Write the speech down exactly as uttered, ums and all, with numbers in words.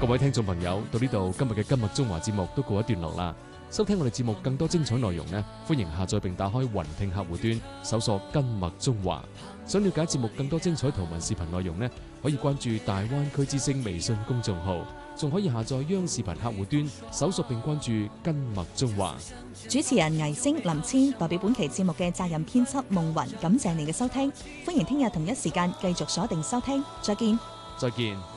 各位聽眾朋友，到呢度今日嘅今日中華節目都告一段落啦。收聽我哋節目更多精彩內容呢，歡迎下載並打開雲聽客戶端，搜索今麥中華。想了解節目更多精彩圖文視頻內容呢，可以關注大灣區之聲微信公眾號，仲可以下載央視頻客戶端，搜索並關注今麥中華。 主持人倪星、林千代表本期節目嘅責任編輯夢雲，感謝你嘅收聽，歡迎聽日同一時間繼續鎖定收聽，再見。 再見。